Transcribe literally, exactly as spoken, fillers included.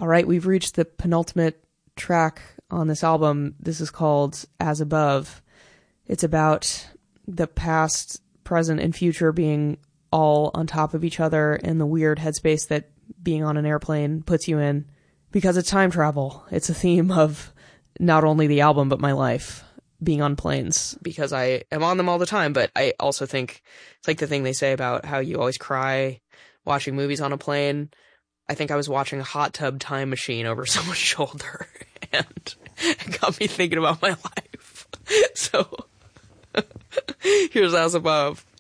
All right, we've reached the penultimate track on this album. This is called As Above. It's about the past, present, and future being all on top of each other in the weird headspace that being on an airplane puts you in. Because it's time travel. It's a theme of not only the album, but my life, being on planes. Because I am on them all the time, but I also think it's like the thing they say about how you always cry watching movies on a plane. I think I was watching a Hot Tub Time Machine over someone's shoulder, and it got me thinking about my life. So, here's As Above.